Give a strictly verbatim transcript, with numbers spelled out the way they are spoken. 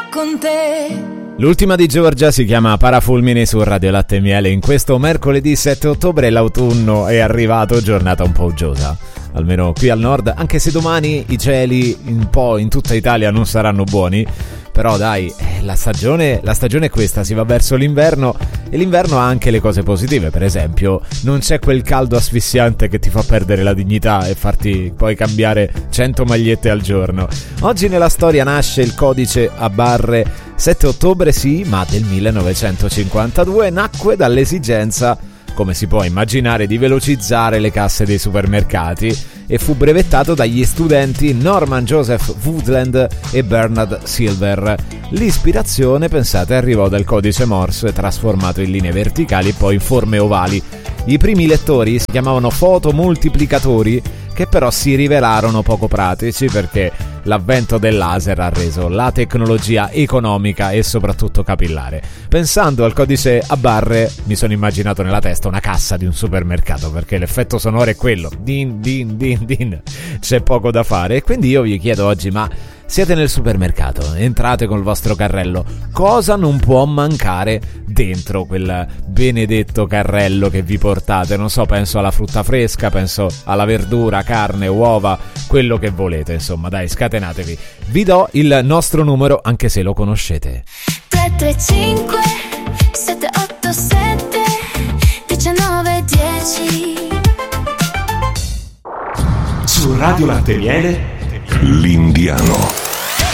con te. L'ultima di Giorgia si chiama Parafulmini su Radio Latte e Miele. In questo mercoledì sette ottobre l'autunno è arrivato, giornata un po' uggiosa, almeno qui al nord, anche se domani i cieli un po' in tutta Italia non saranno buoni. Però dai, la stagione, la stagione è questa, si va verso l'inverno e l'inverno ha anche le cose positive. Per esempio, non c'è quel caldo asfissiante che ti fa perdere la dignità e farti poi cambiare cento magliette al giorno. Oggi nella storia nasce il codice a barre. Sette ottobre sì, ma del millenovecentocinquantadue, nacque dall'esigenza, come si può immaginare, di velocizzare le casse dei supermercati e fu brevettato dagli studenti Norman Joseph Woodland e Bernard Silver. L'ispirazione, pensate, arrivò dal codice Morse trasformato in linee verticali e poi in forme ovali. I primi lettori si chiamavano fotomoltiplicatori, che però si rivelarono poco pratici perché l'avvento del laser ha reso la tecnologia economica e soprattutto capillare. Pensando al codice a barre mi sono immaginato nella testa una cassa di un supermercato, perché l'effetto sonoro è quello, din din din din, c'è poco da fare. E quindi io vi chiedo oggi, ma siete nel supermercato, entrate col vostro carrello, cosa non può mancare dentro quel benedetto carrello che vi portate? Non so, penso alla frutta fresca, penso alla verdura, carne, uova, quello che volete, insomma, dai, scatenatevi. Vi do il nostro numero, anche se lo conoscete. tre tre cinque sette otto sette diciannove dieci. Su Radio Latte e Miele, l'Indiano.